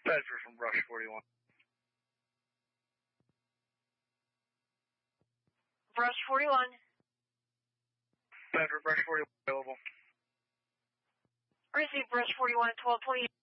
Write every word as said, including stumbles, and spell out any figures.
Bedford from Brush forty-one. Brush forty-one. Bedford, Brush forty-one available. Receive Brush forty-one, twelve twenty.